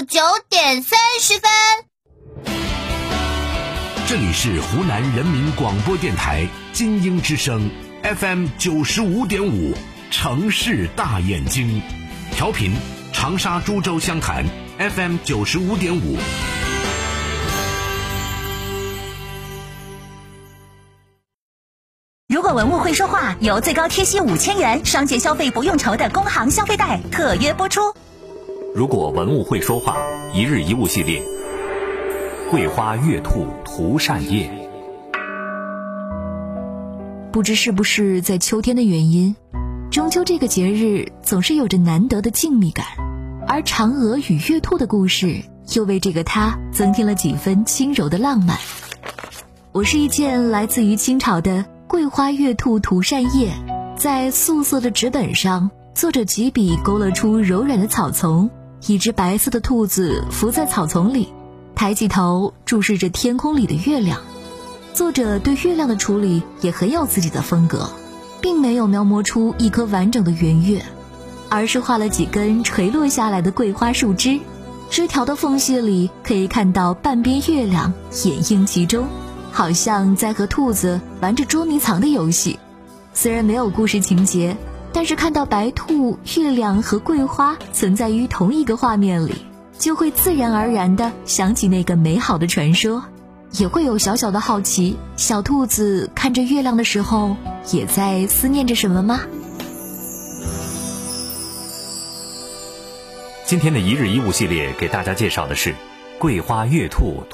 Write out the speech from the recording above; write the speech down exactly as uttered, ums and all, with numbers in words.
九点三十分。 这里是湖南人民广播电台金鹰之声 F M 九十五点五，城市大眼睛，调频长沙、株洲、湘潭 F M 九十五点五。 如果文物会说话，由最高贴息五千元，商界消费不用愁的工行消费贷特约播出。 如果文物会说话，一日一物系列，桂花月兔涂扇叶。 不知是不是在秋天的原因，中秋这个节日总是有着难得的静谧感，而嫦娥与月兔的故事又为这个它增添了几分轻柔的浪漫。我是一件来自于清朝的桂花月兔涂扇叶，在素色的纸本上，作者几笔勾勒出柔软的草丛，一只白色的兔子伏在草丛里，抬起头注视着天空里的月亮。作者对月亮的处理也很有自己的风格，并没有描摹出一颗完整的圆月，而是画了几根垂落下来的桂花树枝，枝条的缝隙里可以看到半边月亮掩映其中，好像在和兔子玩着捉迷藏的游戏。虽然没有故事情节，但是看到白兔、月亮和桂花存在于同一个画面里，就会自然而然地想起那个美好的传说，也会有小小的好奇，小兔子看着月亮的时候也在思念着什么吗？ 今天的一日一物系列给大家介绍的是桂花月兔